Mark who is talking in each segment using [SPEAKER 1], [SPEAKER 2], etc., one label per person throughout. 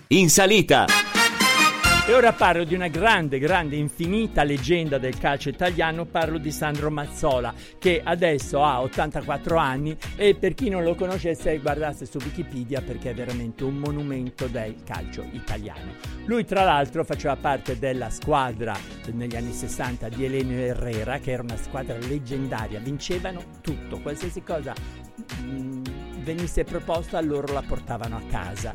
[SPEAKER 1] in salita.
[SPEAKER 2] E ora parlo di una grande, infinita leggenda del calcio italiano. Parlo di Sandro Mazzola, che adesso ha 84 anni e per chi non lo conoscesse guardasse su Wikipedia, perché è veramente un monumento del calcio italiano. Lui tra l'altro faceva parte della squadra negli anni 60 di Elenio Herrera, che era una squadra leggendaria, vincevano tutto, qualsiasi cosa venisse proposta loro la portavano a casa.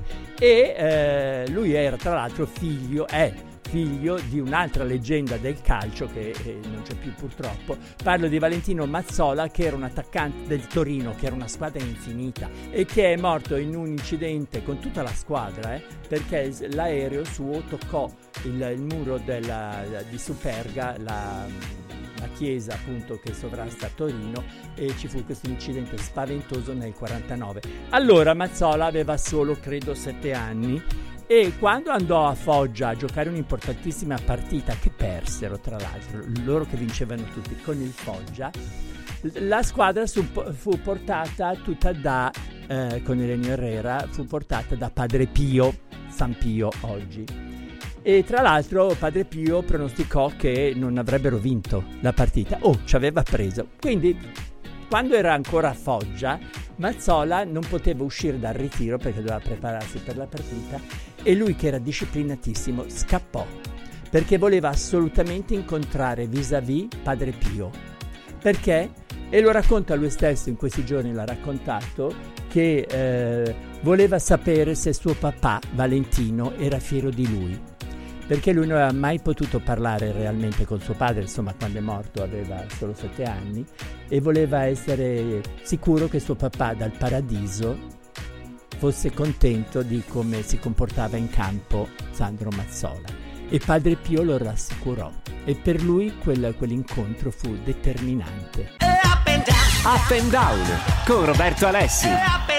[SPEAKER 2] E lui era tra l'altro figlio di un'altra leggenda del calcio che non c'è più purtroppo. Parlo di Valentino Mazzola, che era un attaccante del Torino, che era una squadra infinita e che è morto in un incidente con tutta la squadra, perché l'aereo toccò il muro di Superga, la chiesa appunto che sovrasta Torino, e ci fu questo incidente spaventoso nel 49. Allora Mazzola aveva solo credo 7 anni, e quando andò a Foggia a giocare un'importantissima partita che persero, tra l'altro loro che vincevano tutti con il Foggia, la squadra fu portata tutta con Elenio Herrera, fu portata da Padre Pio, San Pio oggi. E tra l'altro Padre Pio pronosticò che non avrebbero vinto la partita. Ci aveva preso. Quindi quando era ancora a Foggia, Mazzola non poteva uscire dal ritiro perché doveva prepararsi per la partita, e lui, che era disciplinatissimo, scappò perché voleva assolutamente incontrare vis-à-vis Padre Pio. Perché? E lo racconta lui stesso, in questi giorni l'ha raccontato, che voleva sapere se suo papà Valentino era fiero di lui, perché lui non aveva mai potuto parlare realmente con suo padre, insomma quando è morto aveva solo 7 anni, e voleva essere sicuro che suo papà dal paradiso fosse contento di come si comportava in campo Sandro Mazzola. E Padre Pio lo rassicurò, e per lui quell'incontro fu determinante.
[SPEAKER 1] Up and Down con Roberto Alessi.